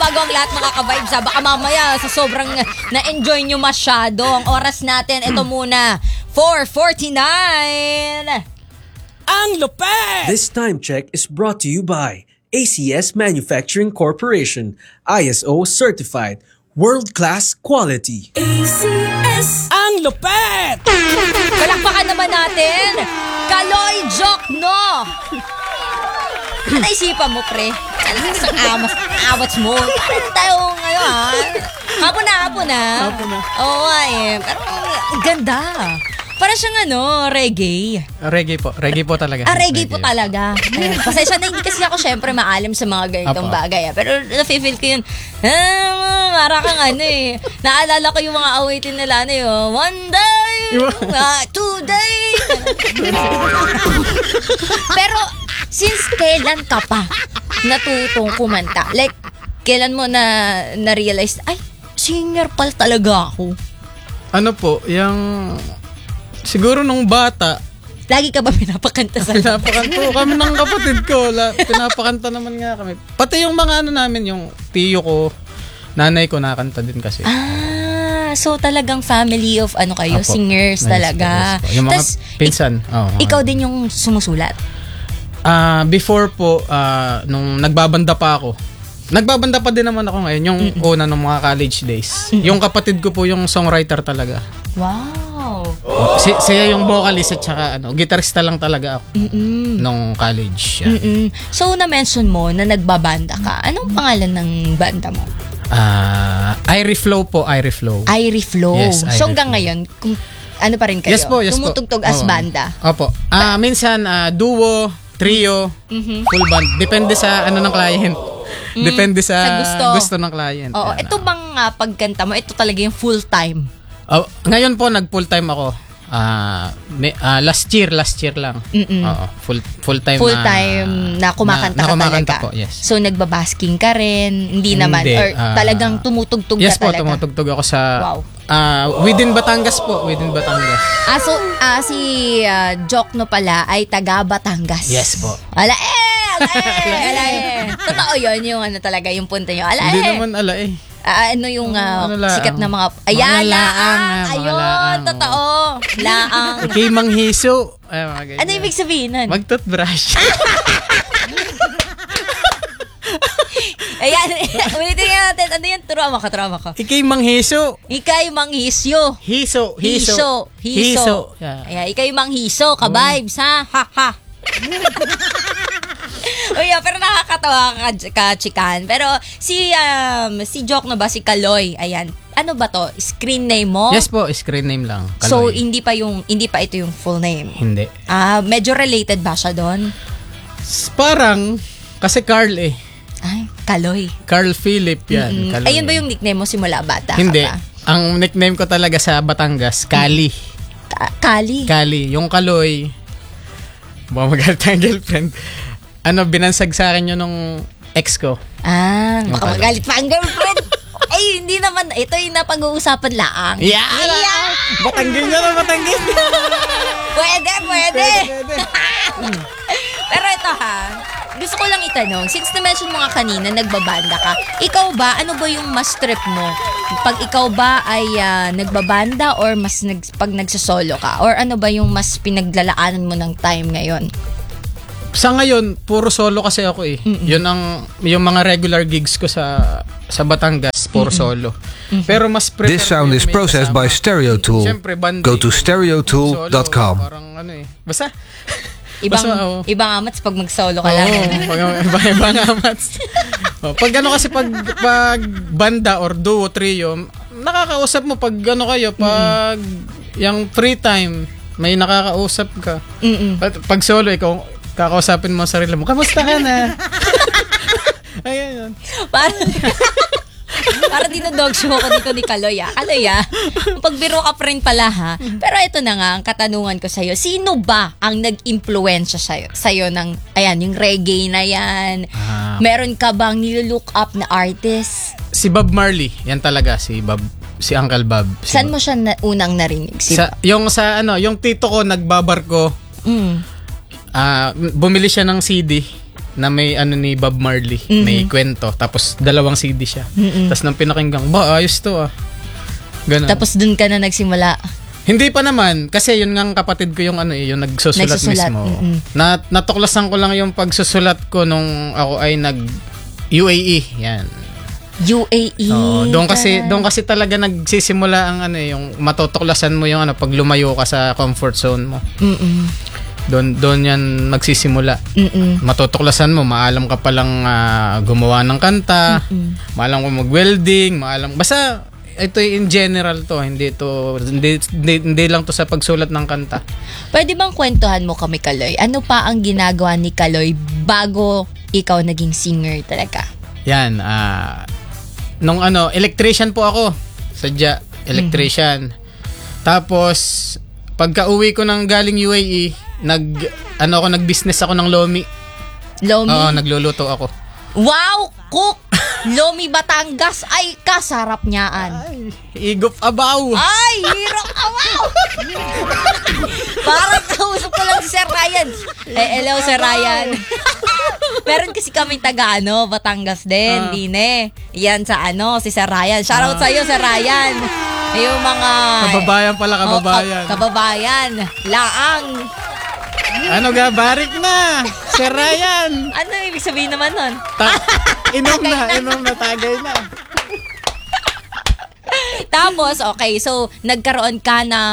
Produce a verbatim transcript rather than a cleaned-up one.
bago ang lahat mga ka-vibes. Baka mamaya sa sobrang na-enjoy nyo masyado ang oras natin. Ito muna, four forty-nine. Ang lupet! This time check is brought to you by A C S Manufacturing Corporation, I S O certified, world-class quality. A C S ang lupet! Palakpakan naman natin, Kaloy Jokno. Ano isipan mo, pre? Sa amas, awats mo. Parang tayo ngayon, ha? Hapon na, hapon na. Hapon na. Oo, eh. Pero ang ganda. Para siyang ano, reggae. Reggae po. Reggae po talaga. Ah, reggae, reggae po talaga. Ayun. Pasensya na, hindi kasi ako syempre maalam sa mga ganitong Apo. bagay. Ah. Pero na-feel ko yun, ah, mara kang ano eh. Naalala ko yung mga awitin nila ano yun. One day, uh, two days. Pero, since kailan ka pa natutong kumanta? Like, kailan mo na na-realize, ay, singer pala talaga ako? Ano po, yung... Siguro nung bata, lagi ka ba pinapakanta sa pinapakanta po kami ng kapatid ko. La, pinapakanta naman nga kami. Pati yung mga ano namin, yung tiyo ko, nanay ko nakanta din kasi. Ah, so talagang family of ano kayo, Apo. singers Nice talaga. po, nice po. Yung mga Tas, pinsan. Ik- oh, ikaw din yung sumusulat? Ah, uh, before po, uh, nung nagbabanda pa ako, nagbabanda pa din naman ako ngayon, yung Mm-mm. una nung mga college days. Mm-mm. Yung kapatid ko po yung songwriter talaga. Wow. Si, siya yung vocalist at saka ano, gitarista lang talaga ako. Mm-mm. Nung college. Yeah. So, na-mention mo na nagbabanda ka. Anong pangalan ng banda mo? Ah, uh, Irie Flow po, Irie Flow. Irie Flow. Yes, so, Irie hanggang Flow. ngayon, kung, ano pa rin kayo? Yes po, yes tumutugtog po. as Oo. banda? Opo. Ah, uh, minsan uh, duo, trio, mm-hmm. full band. Depende sa ano ng client. Mm, Depende sa, sa gusto. gusto ng client. Oo. Yan, Ito bang uh, pagkanta mo, ito talaga yung full-time? Oh, ngayon po nag full-time ako. Ah, uh, uh, last year, last year lang. Oo, full full-time full-time na, na kumakanta na, na ka kumakanta talaga. Po, yes. So nagbabasking ka rin, hindi, hindi naman or uh, talagang tumutugtog yes ka talaga. Yes po, tumutugtog ako sa wow. uh, within Batangas po, within Batangas. Ah, so uh, si uh, Jokno pala ay taga Batangas. Yes po. Ala eh, ala eh, ala eh. Totoo 'yon yung ano talaga yung punto niyo. Ala hindi eh. naman ala eh. Uh, ano yung uh, ano sikat na mga ayan, mga laang, laang. Ayun, totoo. Laang. Kay Manghiso. Ay, ano ibig sabihin nun? Mag-toothbrush. Ayan, ulitin nga natin. Ano yan? Turama ka, turama ka. Ikay Manghiso. Ikay Manghisyo. Hiso, Hiso. hiso. Hiso. Yeah. Ayan, ikay Manghiso. Ka-vibes, ha? Ha, ha. Uy, pero nakakatawa ka, ka chikan. Pero si um, si Jokno ba, si Kaloy, ayan. Ano ba to? Screen name mo? Yes po, screen name lang. Kaloy. So hindi pa yung hindi pa ito yung full name. Hindi. Ah, medyo related ba siya doon? Parang kasi Carl eh. Ay, Kaloy. Carl Philip yan. Mm-hmm. Kaloy. Ayun ba yung nickname mo simula bata? Hindi. Ka Ang nickname ko talaga sa Batangas, Kali. Ka- Kali. Kali. Yung Kaloy, baka magalit ang girlfriend. Ano, binansag sa akin yun nung ex ko. Ah, baka magalit pa ang girlfriend. Ay, hindi naman. Ito yung napag-uusapan laang. Yeah! yeah. Batanggin niya na, batanggin niya. Pwede, pwede. Pwede, pwede. Pero ito ha, gusto ko lang itanong, since na-mention mo nga kanina, nagbabanda ka, ikaw ba, ano ba yung mas trip mo? Pag ikaw ba ay uh, nagbabanda or mas nag, pag nagsasolo ka? Or ano ba yung mas pinaglalaanan mo ng time ngayon? Sa ngayon, puro solo kasi ako eh. Mm-mm. Yun ang, yung mga regular gigs ko sa sa Batangas, puro Mm-mm. solo. Mm-hmm. Pero mas prefer This sound is processed by Stereotool. Siyempre, bandi. Go to stereotool dot com. Parang ano eh. Basta, Ibang, basta, oh. ibang amats pag mag-solo ka oh, lang. ibang, ibang amats. oh, pag ano kasi, pag, pag banda or duo, trio, nakakausap mo pag ano kayo, pag mm-hmm. yung free time, may nakakausap ka. Mm-mm. Pag solo, ikaw, kakausapin mo sarili mo, kamusta ka na? Ayan yun. Para, para dito dog show ko dito ni Kaloy, ah. Kaloy, ah. Pagbiro ka pa rin pala, ha. Pero ito na nga, ang katanungan ko sa'yo, sino ba ang nag-impluensya sa'yo, sa'yo ng, ayan, yung reggae na yan? Ah. Meron ka bang nilook up na artist? Si Bob Marley, yan talaga, si Bob, si Uncle Bob. Si Saan Bob. mo siya na, unang narinig? Si sa, yung sa, ano, yung tito ko, nagbabarko, mm. uh, bumili siya ng C D. na may ano ni Bob Marley, Mm-hmm. may kwento, tapos dalawang C D siya. Tapos nang pinakinggan, ba, ayos to ah. Ganun. Tapos dun ka na nagsimula. Hindi pa naman, kasi yun nga kapatid ko yung ano eh, yung nagsusulat, Nagsusulat, mismo. mm-mm. Na, natuklasan ko lang yung pagsusulat ko nung ako ay nag U A E, yan. U A E. Oo, doon kasi taray. doon kasi talaga nagsisimula ang ano eh, yung matutuklasan mo yung ano pag lumayo ka sa comfort zone mo. Mm-mm. Doon doon yan magsisimula. Mm-mm. Matutuklasan mo, maalam ka palang ah, gumawa ng kanta, maalam ka mag-welding, maalam basta ito in general to, hindi to hindi, hindi, hindi lang to sa pagsulat ng kanta. Pwede bang kwentuhan mo kami, Kaloy? Ano pa ang ginagawa ni Kaloy bago ikaw naging singer talaga? Yan, ah nung ano, electrician po ako. Sadya, electrician. Tapos pagka-uwi ko ng galing U A E, nag ano ako nag-business ako ng lomi. Lomi? Oo, nagluluto ako. Wow! Cook! Lomi Batangas! Ay, kasarap niyaan. Igop abaw. Ay, hirap ka, wow! Parang kausap ko lang si Sir Ryan. Eh, hello, Sir Ryan. Meron kasi kami taga, ano, Batangas din, Ah. Dine. Yan sa, ano, si Sir Ryan. Shoutout Ah. sa'yo, Sir Ryan. Yung mga... Kababayan pala, kababayan. Oh, ka- kababayan. Laang. Ano ga, barik na. Sir Ryan. Ano ibig sabihin naman nun? Ta- inom na, inom na, tagay na. Tapos, okay, so, nagkaroon ka na